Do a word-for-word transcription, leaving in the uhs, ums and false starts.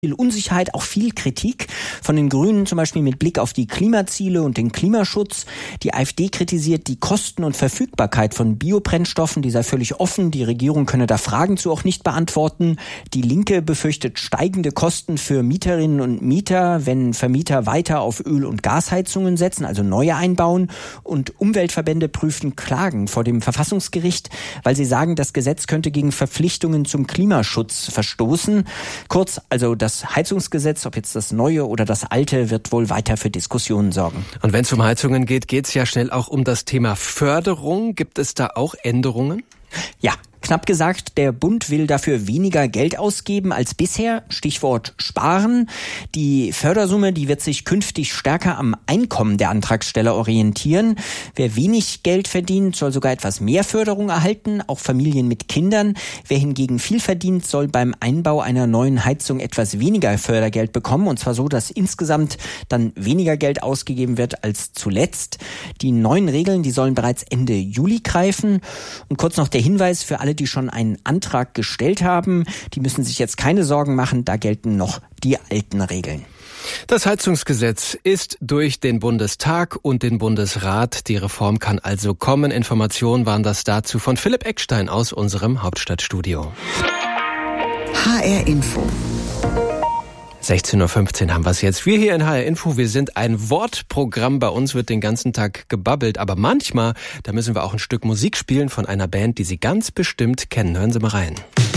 Viel Unsicherheit, auch viel Kritik von den Grünen, zum Beispiel mit Blick auf die Klimaziele und den Klimaschutz. Die AfD kritisiert die Kosten und Verfügbarkeit von Biobrennstoffen, die sei völlig offen. Die Regierung könne da Fragen zu auch nicht beantworten. Die Linke befürchtet steigende Kosten für Mieterinnen und Mieter, wenn Vermieter weiter auf Öl- und Gasheizungen setzen, also neue einbauen. Und Umweltverbände prüfen Klagen vor dem Verfassungsgericht, weil sie sagen, das Gesetz könnte gegen Verpflichtungen zum Klimaschutz verstoßen. Kurz, also das Das Heizungsgesetz, ob jetzt das neue oder das alte, wird wohl weiter für Diskussionen sorgen. Und wenn es um Heizungen geht, geht es ja schnell auch um das Thema Förderung. Gibt es da auch Änderungen? Ja. Knapp gesagt, der Bund will dafür weniger Geld ausgeben als bisher. Stichwort Sparen. Die Fördersumme, die wird sich künftig stärker am Einkommen der Antragsteller orientieren. Wer wenig Geld verdient, soll sogar etwas mehr Förderung erhalten, auch Familien mit Kindern. Wer hingegen viel verdient, soll beim Einbau einer neuen Heizung etwas weniger Fördergeld bekommen. Und zwar so, dass insgesamt dann weniger Geld ausgegeben wird als zuletzt. Die neuen Regeln, die sollen bereits Ende Juli greifen. Und kurz noch der Hinweis für alle, die schon einen Antrag gestellt haben, die müssen sich jetzt keine Sorgen machen, da gelten noch die alten Regeln. Das Heizungsgesetz ist durch den Bundestag und den Bundesrat. Die Reform kann also kommen. Informationen waren das dazu von Philipp Eckstein aus unserem Hauptstadtstudio. H R Info. sechzehn Uhr fünfzehn haben wir es jetzt. Wir hier in H R Info, wir sind ein Wortprogramm. Bei uns wird den ganzen Tag gebabbelt. Aber manchmal, da müssen wir auch ein Stück Musik spielen von einer Band, die Sie ganz bestimmt kennen. Hören Sie mal rein.